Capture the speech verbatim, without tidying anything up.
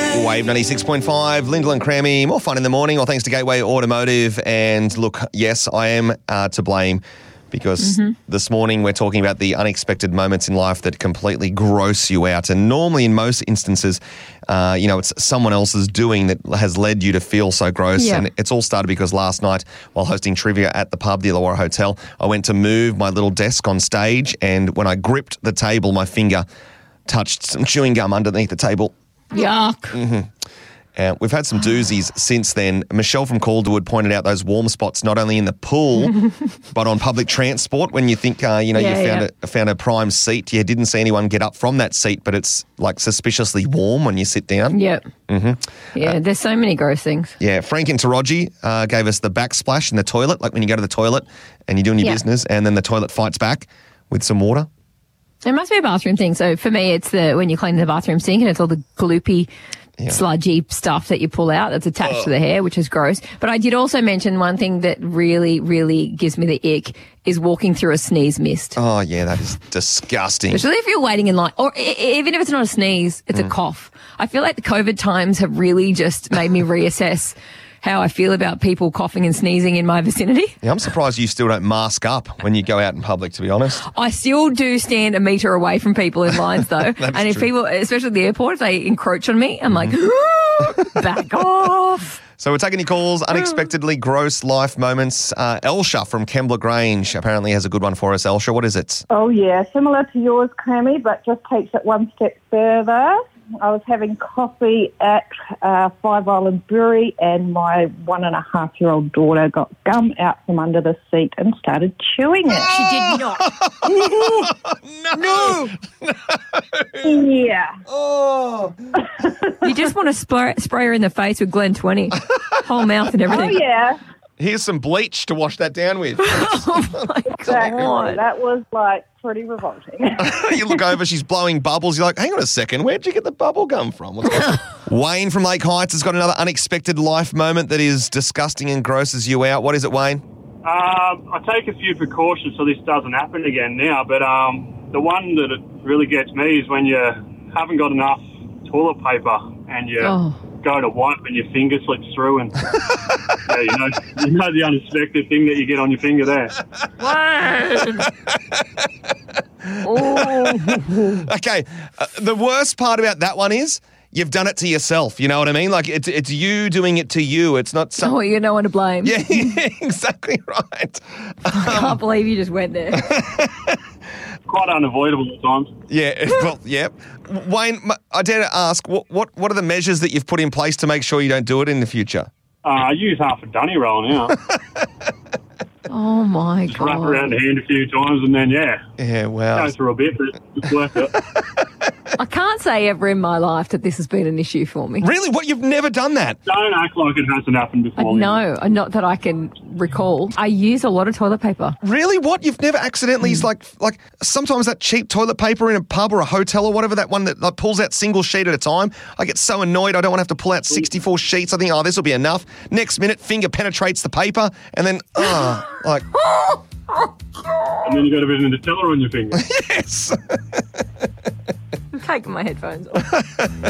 Wave ninety-six point five, Lyndall and Crammy, more fun in the morning, all thanks to Gateway Automotive. And look, yes, I am uh, to blame because mm-hmm. this morning we're talking about the unexpected moments in life that completely gross you out. And normally in most instances, uh, you know, it's someone else's doing that has led you to feel so gross. Yeah. And it's all started because last night while hosting trivia at the pub, the Illawarra Hotel, I went to move my little desk on stage, and when I gripped the table, my finger touched some chewing gum underneath the table. Yuck. Mm-hmm. Uh, we've had some doozies since then. Michelle from Calderwood pointed out those warm spots not only in the pool but on public transport when you think uh, you know yeah, you found, yeah. a, found a prime seat. You didn't see anyone get up from that seat, but it's like suspiciously warm when you sit down. Yep. Mm-hmm. Yeah, uh, there's so many gross things. Yeah, Frank in Taraji uh, gave us the backsplash in the toilet, like when you go to the toilet and you're doing your yep. business and then the toilet fights back with some water. It must be a bathroom thing. So for me, it's the when you clean the bathroom sink and it's all the gloopy, yeah. sludgy stuff that you pull out that's attached oh. to the hair, which is gross. But I did also mention one thing that really, really gives me the ick is walking through a sneeze mist. Oh, yeah, that is disgusting. Especially if you're waiting in line. Or I- even if it's not a sneeze, it's mm. a cough. I feel like the COVID times have really just made me reassess how I feel about people coughing and sneezing in my vicinity. Yeah, I'm surprised you still don't mask up when you go out in public, to be honest. I still do stand a metre away from people in lines, though. And if true. people, especially at the airport, if they encroach on me, I'm mm-hmm. like, back off. So we're taking your calls, unexpectedly gross life moments. Uh, Elsha from Kembla Grange apparently has a good one for us. Elsha, what is it? Oh, yeah, similar to yours, Crammy, but just takes it one step further. I was having coffee at uh, Five Island Brewery and my one and a half year old daughter got gum out from under the seat and started chewing it. She did no. not. no. no. Yeah. Oh. You just want to spray, spray her in the face with Glen twenty. Whole mouth and everything. Oh, yeah. Here's some bleach to wash that down with. Oh, my exactly. God. That was, like, pretty revolting. You look over, she's blowing bubbles. You're like, hang on a second, where'd you get the bubble gum from? What's going on? Wayne from Lake Heights has got another unexpected life moment that is disgusting and grosses you out. What is it, Wayne? Um, I take a few precautions so this doesn't happen again now, but um, the one that it really gets me is when you haven't got enough toilet paper and you oh. go to wipe and your finger slips through and yeah, you know, you know the unexpected thing that you get on your finger there. oh. Okay, uh, the worst part about that one is you've done it to yourself, you know what I mean? Like, it's it's you doing it to you. It's not some... Oh, you're no one to blame. Yeah, exactly right. I can't believe you just went there. Quite unavoidable at times. Yeah, well, yeah. Wayne, I dare to ask, what, what what are the measures that you've put in place to make sure you don't do it in the future? Uh, I use half a dunny roll now. Oh, my Just God. wrap around the hand a few times and then, yeah. Yeah, wow. Go through a bit, but it's worth it. I can't say ever in my life that this has been an issue for me. Really? What? You've never done that? Don't act like it hasn't happened before. No, not that I can recall. I use a lot of toilet paper. Really? What? You've never accidentally, mm. like, like sometimes that cheap toilet paper in a pub or a hotel or whatever, that one that like, pulls out single sheet at a time. I get so annoyed I don't want to have to pull out sixty-four sheets. I think, oh, this will be enough. Next minute, finger penetrates the paper and then, oh, like... And then you got a bit of Nutella on your finger. Yes. I'm taking my headphones off.